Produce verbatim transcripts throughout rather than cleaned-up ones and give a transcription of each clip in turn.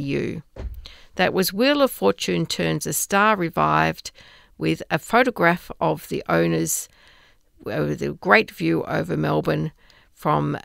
U. That was Wheel of Fortune turns a star revived with a photograph of the owners with a great view over Melbourne from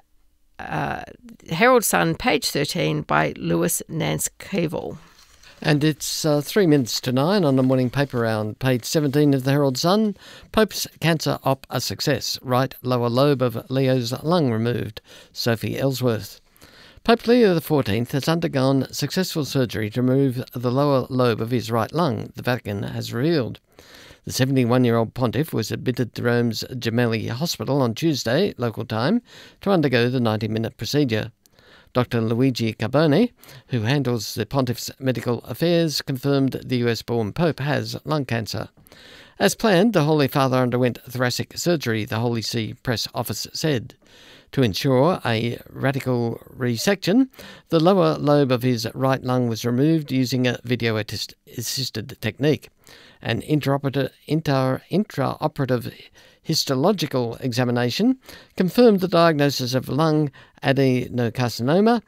uh, Herald Sun, page thirteen, by Lewis Nance Keevil. And it's uh, three minutes to nine on the morning paper round. Page seventeen of the Herald Sun. Pope's cancer op a success. Right lower lobe of Leo's lung removed. Sophie Ellsworth. Pope Leo the fourteenth has undergone successful surgery to remove the lower lobe of his right lung, the Vatican has revealed. The seventy-one-year-old pontiff was admitted to Rome's Gemelli Hospital on Tuesday, local time, to undergo the ninety-minute procedure. Doctor Luigi Carbone, who handles the pontiff's medical affairs, confirmed the U S-born Pope has lung cancer. As planned, the Holy Father underwent thoracic surgery, the Holy See press office said. To ensure a radical resection, the lower lobe of his right lung was removed using a video-assisted technique. An intraoperative, inter, intraoperative histological examination confirmed the diagnosis of lung adenocarcinoma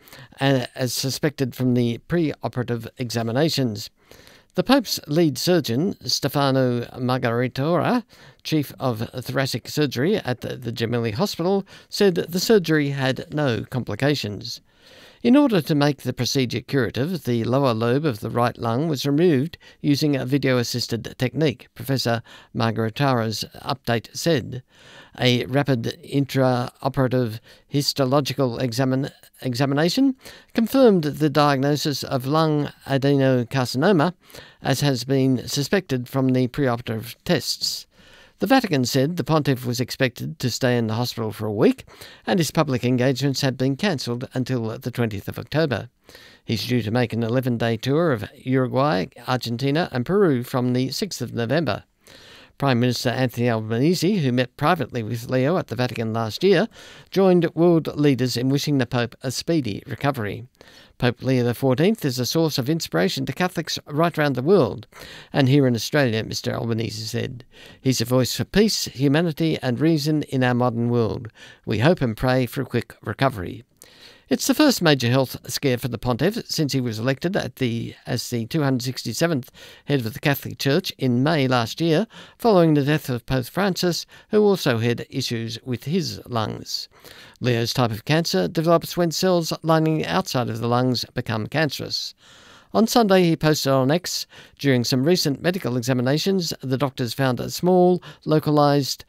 as suspected from the pre-operative examinations. The Pope's lead surgeon, Stefano Margaritora, chief of thoracic surgery at the, the Gemelli Hospital, said the surgery had no complications. In order to make the procedure curative, the lower lobe of the right lung was removed using a video-assisted technique, Professor Margaritora's update said. A rapid intraoperative histological examin- examination confirmed the diagnosis of lung adenocarcinoma, as has been suspected from the preoperative tests. The Vatican said the pontiff was expected to stay in the hospital for a week, and his public engagements had been cancelled until the twentieth of October. He's due to make an eleven-day tour of Uruguay, Argentina and Peru from the sixth of November. Prime Minister Anthony Albanese, who met privately with Leo at the Vatican last year, joined world leaders in wishing the Pope a speedy recovery. Pope Leo the fourteenth is a source of inspiration to Catholics right around the world, and here in Australia, Mister Albanese said. He's a voice for peace, humanity and reason in our modern world. We hope and pray for a quick recovery. It's the first major health scare for the pontiff since he was elected at the as the two hundred sixty-seventh head of the Catholic Church in May last year, following the death of Pope Francis, who also had issues with his lungs. Leo's type of cancer develops when cells lining the outside of the lungs become cancerous. On Sunday, he posted on X, during some recent medical examinations, the doctors found a small, localised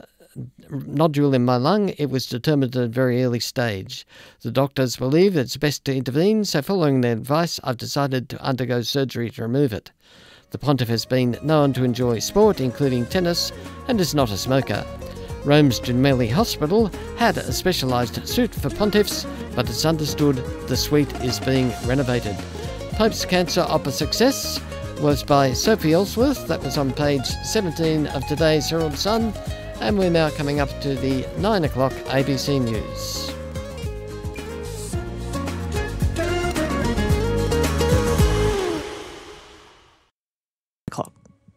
nodule in my lung. It was determined at a very early stage. The doctors believe it's best to intervene, so following their advice, I've decided to undergo surgery to remove it. The pontiff has been known to enjoy sport, including tennis, and is not a smoker. Rome's Gemelli Hospital had a specialised suite for pontiffs, but it's understood the suite is being renovated. Pope's cancer op a success was by Sophie Ellsworth. That was on page seventeen of today's Herald Sun. And we're now coming up to the nine o'clock A B C News. Clock.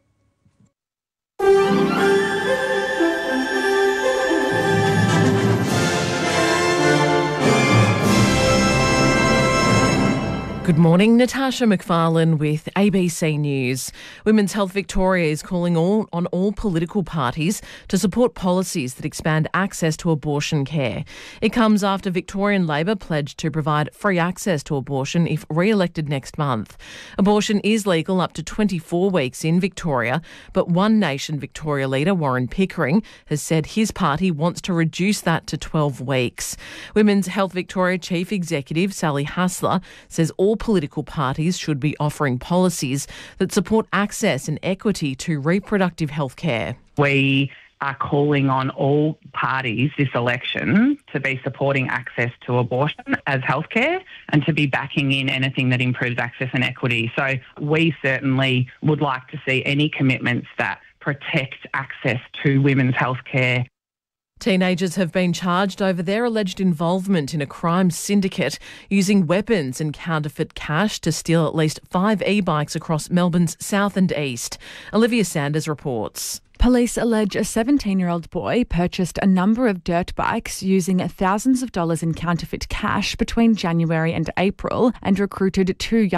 Good morning, Natasha McFarlane with A B C News. Women's Health Victoria is calling all, on all political parties to support policies that expand access to abortion care. It comes after Victorian Labor pledged to provide free access to abortion if re-elected next month. Abortion is legal up to twenty-four weeks in Victoria, but One Nation Victoria leader Warren Pickering has said his party wants to reduce that to twelve weeks. Women's Health Victoria Chief Executive Sally Hassler says all political parties should be offering policies that support access and equity to reproductive health care. We are calling on all parties this election to be supporting access to abortion as healthcare and to be backing in anything that improves access and equity. So we certainly would like to see any commitments that protect access to women's healthcare. Teenagers have been charged over their alleged involvement in a crime syndicate using weapons and counterfeit cash to steal at least five e-bikes across Melbourne's south and east. Olivia Sanders reports. Police allege a seventeen-year-old boy purchased a number of dirt bikes using thousands of dollars in counterfeit cash between January and April and recruited two young